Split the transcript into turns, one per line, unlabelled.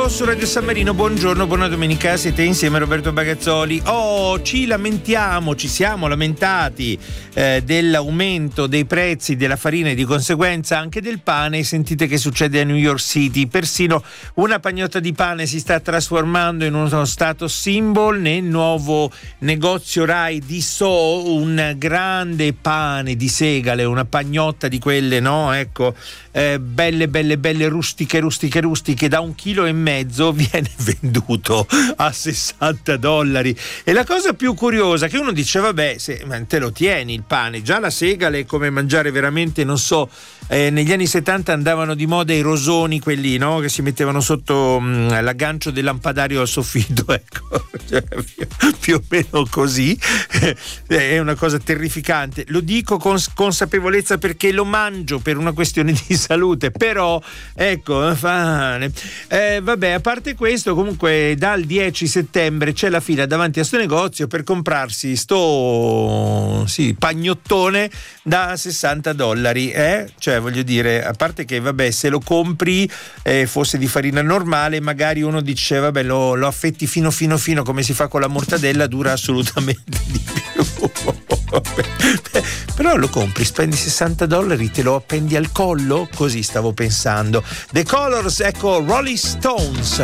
Fabio su Radio San Marino, buongiorno, buona domenica, siete insieme a Roberto Bagazzoli. Ci siamo lamentati dell'aumento dei prezzi della farina e di conseguenza anche del pane. Sentite che succede a New York City, persino una pagnotta di pane si sta trasformando in uno status symbol nel nuovo negozio Rai di So, un grande pane di segale, una pagnotta di quelle, no? Ecco, belle rustiche da $1,5 chili viene venduto a $60. E la cosa più curiosa che uno dice, vabbè, se te lo tieni il pane, già la segale è come mangiare veramente, non so, negli anni 70 andavano di moda i rosoni, quelli, no, che si mettevano sotto l'aggancio del lampadario al soffitto, ecco, cioè, più o meno così. È una cosa terrificante, lo dico con consapevolezza perché lo mangio per una questione di salute, però ecco, vabbè, a parte questo, comunque dal 10 settembre c'è la fila davanti a sto negozio per comprarsi sto pagnottone da $60, cioè voglio dire, a parte che vabbè, se lo compri fosse di farina normale magari uno dice vabbè, lo affetti fino come si fa con la mortadella, dura assolutamente di più. Però lo compri, spendi $60, te lo appendi al collo, così stavo pensando. The Colors, ecco, Rolling Stones.